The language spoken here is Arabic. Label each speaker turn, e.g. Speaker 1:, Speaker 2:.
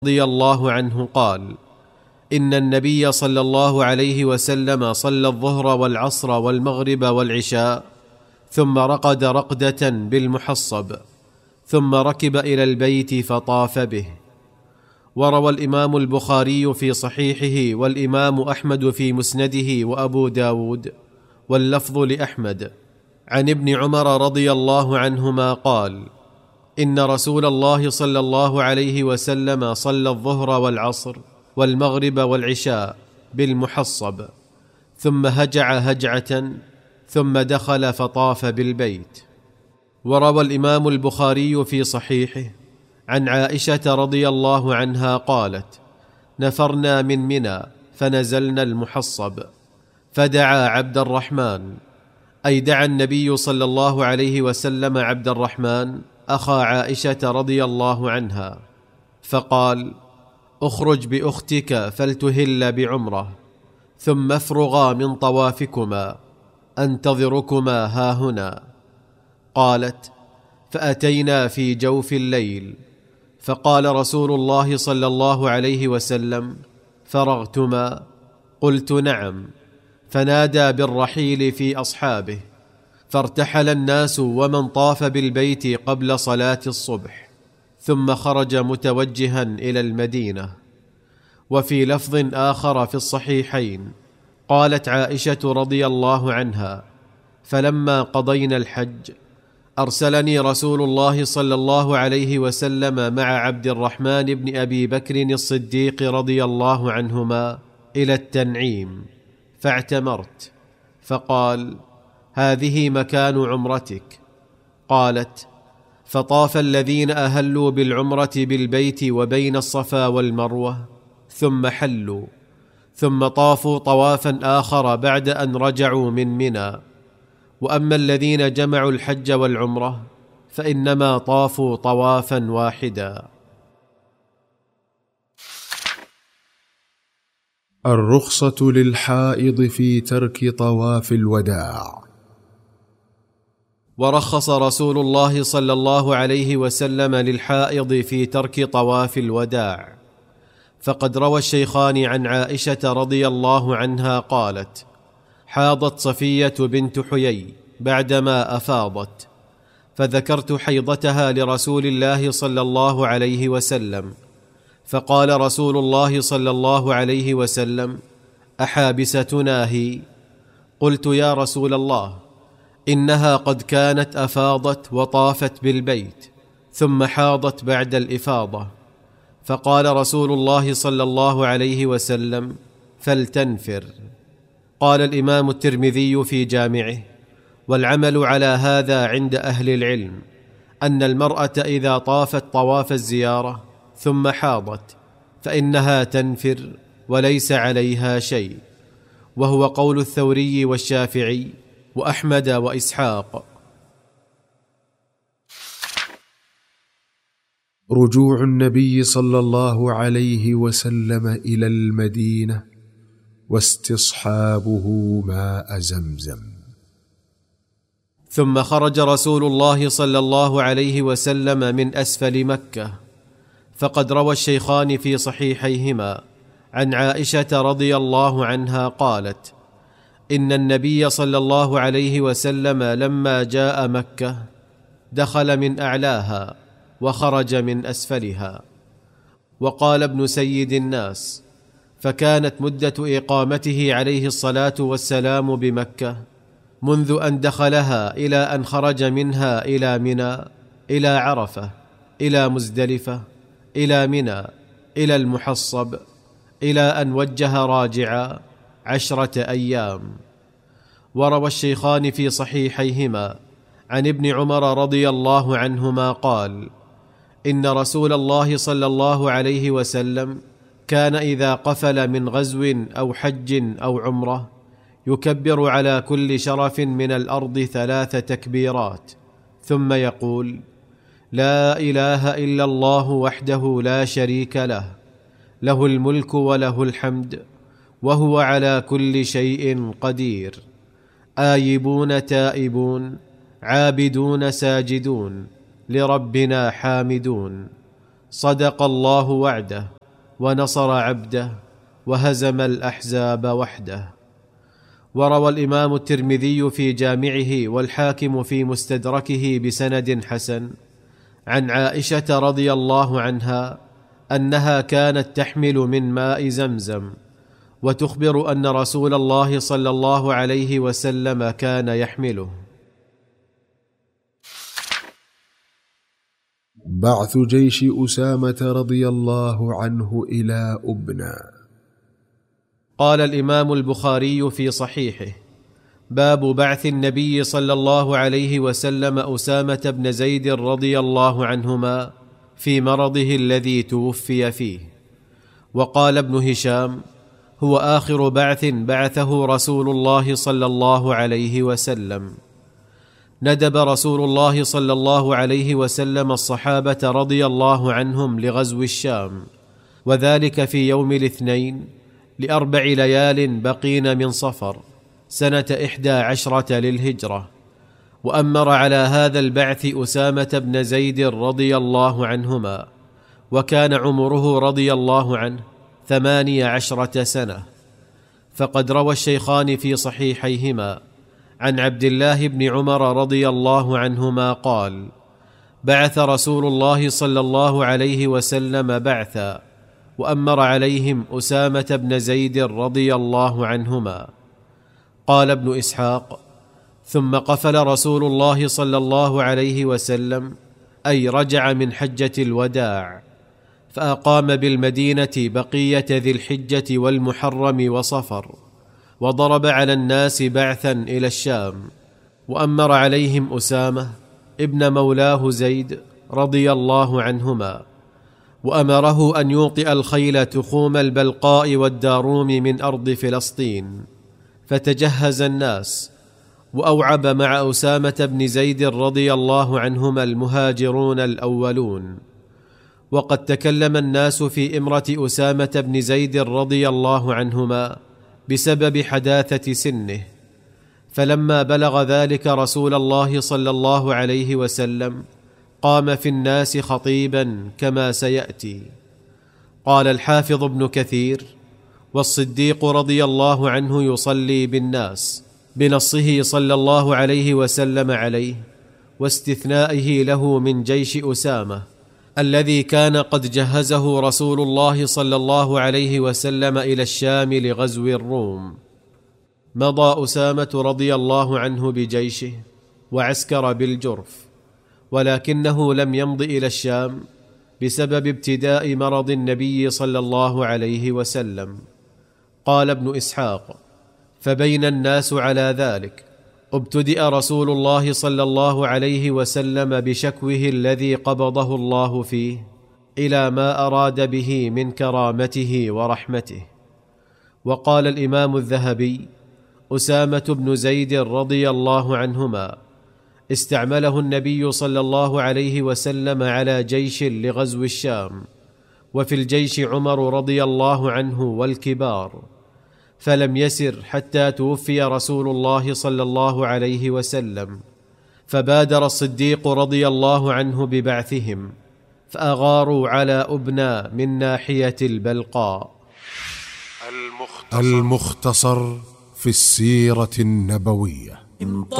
Speaker 1: رضي الله عنه قال: إن النبي صلى الله عليه وسلم صلى الظهر والعصر والمغرب والعشاء، ثم رقد رقدة بالمحصب، ثم ركب إلى البيت فطاف به. وروى الإمام البخاري في صحيحه والإمام أحمد في مسنده وأبو داود، واللفظ لأحمد، عن ابن عمر رضي الله عنهما قال: إن رسول الله صلى الله عليه وسلم صلى الظهر والعصر والمغرب والعشاء بالمحصب، ثم هجع هجعة، ثم دخل فطاف بالبيت. وروى الإمام البخاري في صحيحه عن عائشة رضي الله عنها قالت: نفرنا من منى فنزلنا المحصب، فدعا عبد الرحمن، أي دعا النبي صلى الله عليه وسلم عبد الرحمن أخا عائشة رضي الله عنها، فقال: اخرج بأختك فلتهل بعمرة، ثم افرغا من طوافكما، أنتظركما هاهنا. قالت: فأتينا في جوف الليل، فقال رسول الله صلى الله عليه وسلم: فرغتما؟ قلت: نعم. فنادى بالرحيل في أصحابه، فارتحل الناس ومن طاف بالبيت قبل صلاة الصبح، ثم خرج متوجها إلى المدينة. وفي لفظ آخر في الصحيحين قالت عائشة رضي الله عنها: فلما قضينا الحج أرسلني رسول الله صلى الله عليه وسلم مع عبد الرحمن بن أبي بكر الصديق رضي الله عنهما إلى التنعيم، فاعتمرت، فقال: هذه مكان عمرتك. قالت: فطاف الذين أهلوا بالعمرة بالبيت وبين الصفا والمروة، ثم حلوا، ثم طافوا طوافا آخر بعد أن رجعوا من منى. وأما الذين جمعوا الحج والعمرة فإنما طافوا طوافا واحدا.
Speaker 2: الرخصة للحائض في ترك طواف الوداع.
Speaker 1: ورخص رسول الله صلى الله عليه وسلم للحائض في ترك طواف الوداع، فقد روى الشيخان عن عائشة رضي الله عنها قالت: حاضت صفية بنت حيي بعدما أفاضت، فذكرت حيضتها لرسول الله صلى الله عليه وسلم، فقال رسول الله صلى الله عليه وسلم: أحابستنا هي؟ قلت: يا رسول الله، إنها قد كانت أفاضت وطافت بالبيت، ثم حاضت بعد الإفاضة. فقال رسول الله صلى الله عليه وسلم: فلتنفر. قال الإمام الترمذي في جامعه: والعمل على هذا عند أهل العلم أن المرأة إذا طافت طواف الزيارة ثم حاضت فإنها تنفر وليس عليها شيء، وهو قول الثوري والشافعي وأحمد وإسحاق.
Speaker 2: رجوع النبي صلى الله عليه وسلم إلى المدينة واستصحابه ماء زمزم.
Speaker 1: ثم خرج رسول الله صلى الله عليه وسلم من أسفل مكة، فقد روى الشيخان في صحيحيهما عن عائشة رضي الله عنها قالت: إن النبي صلى الله عليه وسلم لما جاء مكة دخل من أعلاها وخرج من أسفلها. وقال ابن سيد الناس: فكانت مدة إقامته عليه الصلاة والسلام بمكة منذ أن دخلها إلى أن خرج منها إلى منى، إلى عرفة، إلى مزدلفة، إلى منى، إلى المحصب، إلى أن وجه راجعا 10 أيام. وروى الشيخان في صحيحيهما عن ابن عمر رضي الله عنهما قال: إن رسول الله صلى الله عليه وسلم كان إذا قفل من غزو أو حج أو عمرة يكبر على كل شرف من الأرض 3 تكبيرات، ثم يقول: لا إله إلا الله وحده لا شريك له، له الملك وله الحمد وهو على كل شيء قدير، آيبون تائبون عابدون ساجدون لربنا حامدون، صدق الله وعده ونصر عبده وهزم الأحزاب وحده. وروى الإمام الترمذي في جامعه والحاكم في مستدركه بسند حسن عن عائشة رضي الله عنها أنها كانت تحمل من ماء زمزم، وتخبر أن رسول الله صلى الله عليه وسلم كان يحمله.
Speaker 2: بعث جيش أسامة رضي الله عنه إلى أبنى.
Speaker 1: قال الإمام البخاري في صحيحه: باب بعث النبي صلى الله عليه وسلم أسامة بن زيد رضي الله عنهما في مرضه الذي توفي فيه. وقال ابن هشام: هو آخر بعث بعثه رسول الله صلى الله عليه وسلم. ندب رسول الله صلى الله عليه وسلم الصحابة رضي الله عنهم لغزو الشام، وذلك في يوم الاثنين ل4 ليال بقين من صفر سنة 11 للهجرة. وأمر على هذا البعث أسامة بن زيد رضي الله عنهما، وكان عمره رضي الله عنه 18 سنة. فقد روى الشيخان في صحيحيهما عن عبد الله بن عمر رضي الله عنهما قال: بعث رسول الله صلى الله عليه وسلم بعثا، وأمر عليهم أسامة بن زيد رضي الله عنهما. قال ابن إسحاق: ثم قفل رسول الله صلى الله عليه وسلم، أي رجع من حجة الوداع، فأقام بالمدينة بقية ذي الحجة والمحرم وصفر، وضرب على الناس بعثا إلى الشام، وأمر عليهم أسامة ابن مولاه زيد رضي الله عنهما، وأمره أن يوطئ الخيل تخوم البلقاء والداروم من أرض فلسطين. فتجهز الناس، وأوعب مع أسامة بن زيد رضي الله عنهما المهاجرون الأولون. وقد تكلم الناس في إمرة أسامة بن زيد رضي الله عنهما بسبب حداثة سنه، فلما بلغ ذلك رسول الله صلى الله عليه وسلم قام في الناس خطيبا كما سيأتي. قال الحافظ ابن كثير: والصديق رضي الله عنه يصلي بالناس، بنصه صلى الله عليه وسلم عليه، واستثنائه له من جيش أسامة الذي كان قد جهزه رسول الله صلى الله عليه وسلم إلى الشام لغزو الروم. مضى أسامة رضي الله عنه بجيشه وعسكر بالجرف، ولكنه لم يمض إلى الشام بسبب ابتداء مرض النبي صلى الله عليه وسلم. قال ابن إسحاق: فبين الناس على ذلك ابتدأ رسول الله صلى الله عليه وسلم بشكوه الذي قبضه الله فيه إلى ما أراد به من كرامته ورحمته. وقال الإمام الذهبي: أسامة بن زيد رضي الله عنهما استعمله النبي صلى الله عليه وسلم على جيش لغزو الشام، وفي الجيش عمر رضي الله عنه والكبار، فلم يسر حتى توفي رسول الله صلى الله عليه وسلم، فبادر الصديق رضي الله عنه ببعثهم، فأغاروا على أبنى من ناحية البلقاء.
Speaker 2: المختصر في السيرة النبوية.